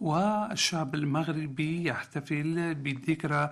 والشعب المغربي يحتفل بالذكرى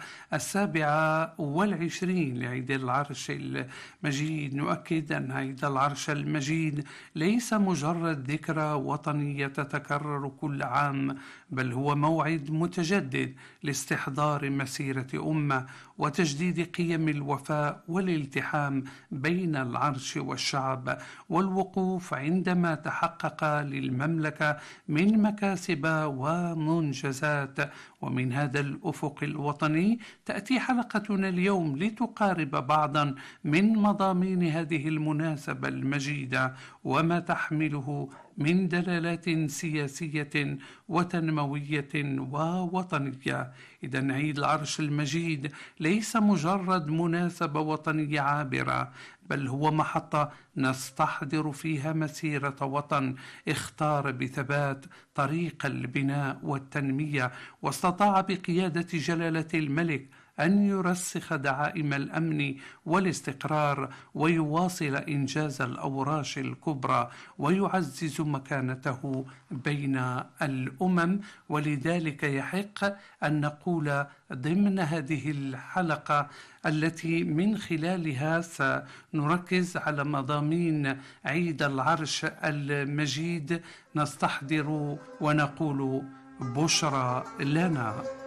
27 لعيد العرش المجيد. نؤكد أن عيد العرش المجيد ليس مجرد ذكرى وطنية تتكرر كل عام، بل هو موعد متجدد لاستحضار مسيرة أمة وتجديد قيم الوفاء والالتحام بين العرش والشعب، والوقوف عندما تحقق للمملكة من مكاسب ومنجزات. ومن هذا الأفق الوطني تأتي حلقتنا اليوم لتقارب بعضا من مضامين هذه المناسبة المجيدة وما تحمله من دلالات سياسية وتنموية ووطنية. إذن عيد العرش المجيد ليس مجرد مناسبة وطنية عابرة، بل هو محطة نستحضر فيها مسيرة وطن اختار بثبات طريق البناء والتنمية، واستطاع بقيادة جلالة الملك أن يرسخ دعائم الأمن والاستقرار ويواصل إنجاز الأوراش الكبرى ويعزز مكانته بين الأمم. ولذلك يحق أن نقول ضمن هذه الحلقة التي من خلالها سنركز على مضامين عيد العرش المجيد نستحضر ونقول بشرى لنا.